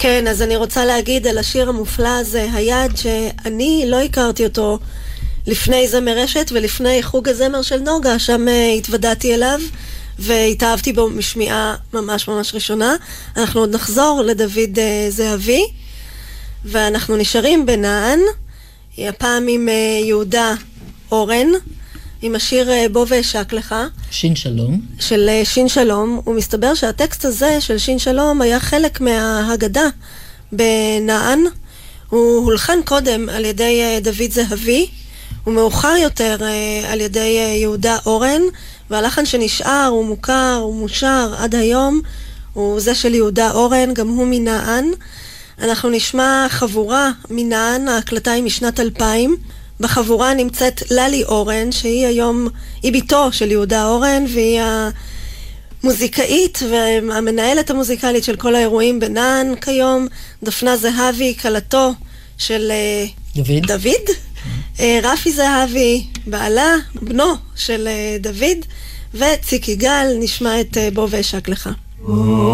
כן, אז אני רוצה להגיד על השיר המופלא הזה, היד, שאני לא הכרתי אותו לפני זמר רשת ולפני חוג הזמר של נוגה, שם התוודעתי אליו והתאהבתי בו משמיעה ממש ממש ראשונה. אנחנו עוד נחזור לדוד זהבי, ואנחנו נשארים בנען, הפעם עם יהודה אורן, עם השיר בוא ואשק לך. שין שלום. של שין שלום. ומסתבר שהטקסט הזה של שין שלום היה חלק מההגדה בנען. הוא הולחן קודם על ידי דוד זהבי, ומאוחר יותר על ידי יהודה אורן, והלחן שנשאר הוא מוכר, הוא מושר עד היום, הוא זה של יהודה אורן, גם הוא מנען. אנחנו נשמע חבורה מנען, ההקלטה היא משנת 2000. בחבורה נמצאת ללי אורן, שהיא היום, היא ביתו של יהודה אורן, והיא המוזיקאית והמנהלת המוזיקלית של כל האירועים בנען כיום. דפנה זהבי, כלתו של דוד. רפי זהבי, בעלה, בנו של דוד, וציק יגאל. נשמע את בוא ואשק לך.